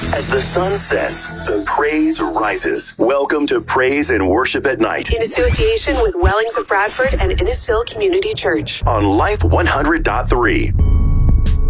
As the sun sets, the praise rises. Welcome to Praise and Worship at Night. In association with Wellings of Bradford and Innisfil Community Church. On Life 100.3.